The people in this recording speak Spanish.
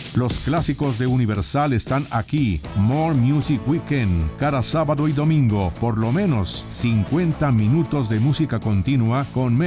Los clásicos de Universal están aquí. More Music Weekend. Cada sábado y domingo, por lo menos 50 minutos de música continua con